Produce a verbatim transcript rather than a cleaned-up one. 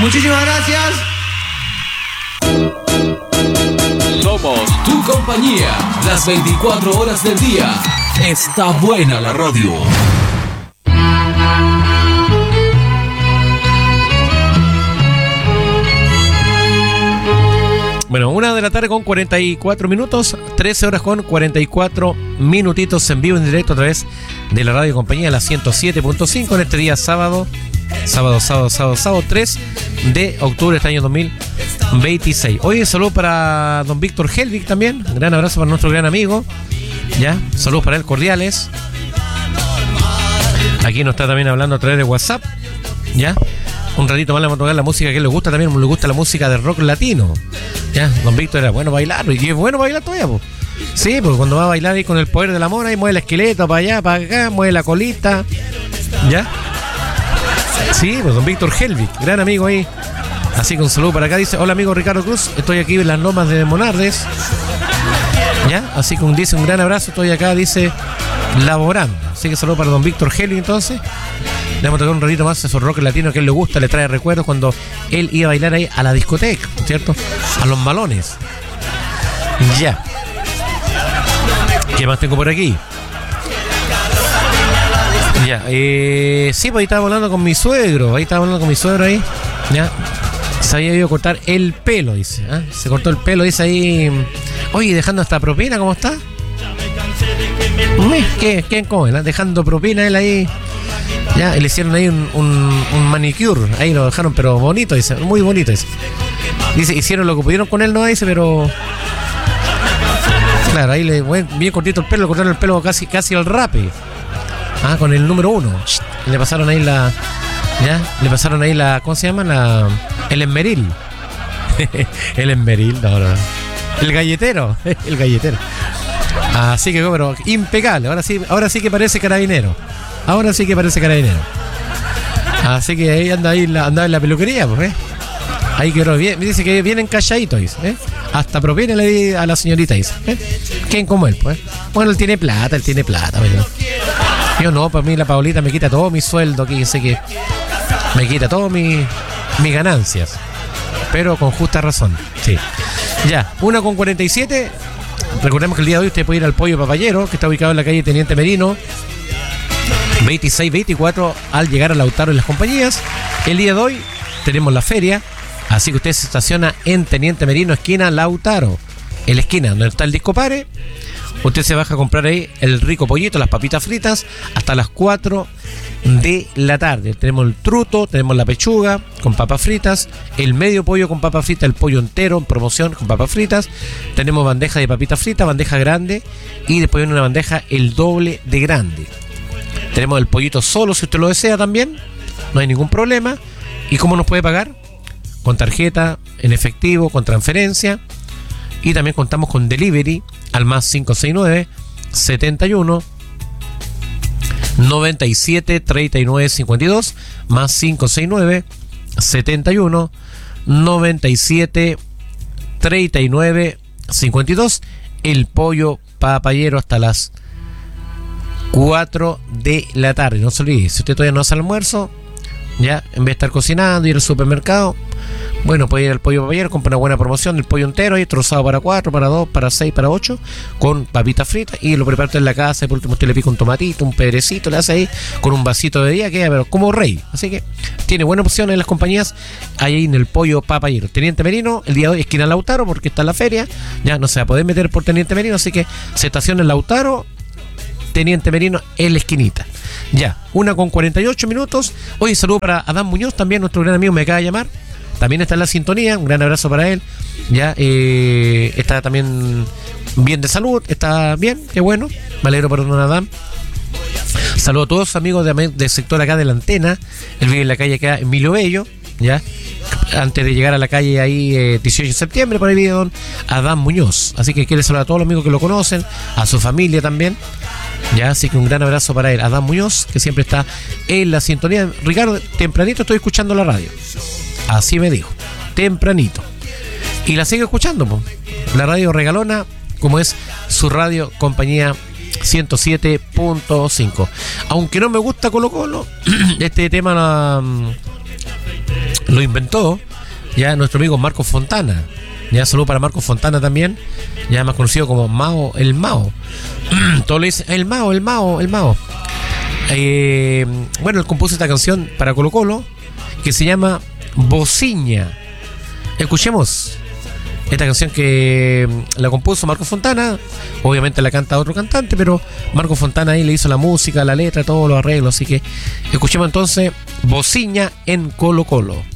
Muchísimas gracias. Somos tu compañía, las veinticuatro horas del día. Está buena la radio. Bueno, una de la tarde con cuarenta y cuatro minutos, trece horas con cuarenta y cuatro minutitos en vivo en directo a través de la radio compañía, la ciento siete punto cinco en este día sábado, sábado, sábado, sábado, sábado, tres de octubre de este año dos mil veintiséis. Hoy un saludo para don Víctor Helvig también, un gran abrazo para nuestro gran amigo, ya, saludos para él cordiales. Aquí nos está también hablando a través de WhatsApp, ya. Un ratito más le vamos a tocar la música que le gusta también, le gusta la música de rock latino. Ya, don Víctor era bueno bailar, y es bueno bailar todavía, pues. Sí, porque cuando va a bailar ahí con el poder del amor, ahí mueve el esqueleto para allá, para acá, mueve la colita. ¿Ya? Sí, pues don Víctor Helvig, gran amigo ahí. Así que un saludo para acá, dice, hola amigo Ricardo Cruz, estoy aquí en las lomas de Monardes. ¿Ya? Así que un, dice un gran abrazo, estoy acá, dice, laborando. Así que saludo para don Víctor Helvig entonces. Le vamos a tocar un ratito más esos rock latinos que a él le gusta, le trae recuerdos cuando él iba a bailar ahí a la discoteca, ¿cierto? A los malones. Ya. ¿Qué más tengo por aquí? Ya, eh, sí, pues ahí estaba hablando con mi suegro, ahí estaba hablando con mi suegro ahí, ya. Se había ido a cortar el pelo, dice, ¿eh? Se cortó el pelo, dice ahí. Oye, dejando hasta propina, ¿cómo está? ¿Qué? ¿Quién come? ¿Eh? Dejando propina él ahí. Ya, y le hicieron ahí un, un, un manicure, ahí lo dejaron, pero bonito, dice, muy bonito, dice. Dice, hicieron lo que pudieron con él, no, dice, pero... Claro, ahí le bien cortito el pelo, le cortaron el pelo casi, casi al rape. Ah, con el número uno. Le pasaron ahí la... Ya, le pasaron ahí la... ¿Cómo se llama? La... El esmeril. El esmeril, no, no. El galletero, el galletero. Así que, pero impecable, ahora sí, ahora sí que parece carabinero. Ahora sí que parece carabinero. Así que ahí anda ahí la, anda en la peluquería, pues, ¿eh? Ahí quedó bien. Me dice que vienen calladitos, dice, ¿eh? Hasta propina le di a la señorita, dice, ¿eh? ¿Quién como él, pues? Bueno, él tiene plata, él tiene plata, ¿verdad? Yo no, para mí la Paulita me quita todo mi sueldo aquí, sé que me quita todo mi, mis ganancias. Pero con justa razón, sí. Ya, una con cuarenta y siete. Recordemos que el día de hoy usted puede ir al Pollo Papayero, que está ubicado en la calle Teniente Merino veintiséis veinticuatro, al llegar a Lautaro en las compañías. El día de hoy tenemos la feria, así que usted se estaciona en Teniente Merino, esquina Lautaro, en la esquina donde está el Disco Pare. Usted se baja a comprar ahí el rico pollito, las papitas fritas, hasta las cuatro de la tarde. Tenemos el truto, tenemos la pechuga con papas fritas, el medio pollo con papas fritas, el pollo entero en promoción con papas fritas. Tenemos bandeja de papitas fritas, bandeja grande, y después viene una bandeja el doble de grande. Tenemos el pollito solo si usted lo desea también, no hay ningún problema. ¿Y cómo nos puede pagar? Con tarjeta, en efectivo, con transferencia. Y también contamos con delivery al más cinco seis nueve, setenta y uno, noventa y siete, treinta y nueve, cincuenta y dos, más cinco seis nueve, setenta y uno, noventa y siete, treinta y nueve, cincuenta y dos. El Pollo Papayero hasta las cuatro de la tarde. No se olvide, si usted todavía no hace el almuerzo, ya, en vez de estar cocinando, ir al supermercado, bueno, puede ir al Pollo Papayero, compra una buena promoción del pollo entero ahí, trozado para cuatro, para dos, para seis, para ocho, con papitas fritas, y lo prepara usted en la casa. Y por último usted le pica un tomatito, un pedrecito, le hace ahí con un vasito de día, queda pero como rey. Así que tiene buena opción en las compañías ahí en el Pollo Papayero. Teniente Merino, el día de hoy esquina Lautaro, porque está en la feria, ya no se va a poder meter por Teniente Merino, así que se estaciona en Lautaro, Teniente Merino en la esquinita. Ya, una con cuarenta y ocho minutos. Oye, saludo para Adán Muñoz, también nuestro gran amigo, me acaba de llamar. También está en la sintonía, un gran abrazo para él. Ya, eh, está también bien de salud, está bien, qué bueno. Me alegro por don Adán. Saludo a todos los amigos de, del sector acá de la antena. Él vive en la calle acá, Emilio Bello, ya. Antes de llegar a la calle ahí, eh, dieciocho de septiembre, por ahí vive don Adán Muñoz. Así que quiere saludar a todos los amigos que lo conocen, a su familia también. Ya, así que un gran abrazo para él, Adán Muñoz, que siempre está en la sintonía. Ricardo, tempranito estoy escuchando la radio. Así me dijo, tempranito. Y la sigo escuchando, po. La radio regalona, como es su radio compañía ciento siete punto cinco. Aunque no me gusta Colo Colo, este tema no, lo inventó ya nuestro amigo Marcos Fontana. Ya saludo para Marcos Fontana también, ya más conocido como Mao, el Mao. Todos le dicen el Mao, el Mao, el Mao. Eh, bueno, él compuso esta canción para Colo Colo que se llama Bociña. Escuchemos esta canción que la compuso Marcos Fontana. Obviamente la canta otro cantante, pero Marcos Fontana ahí le hizo la música, la letra, todos los arreglos. Así que escuchemos entonces Bociña en Colo Colo.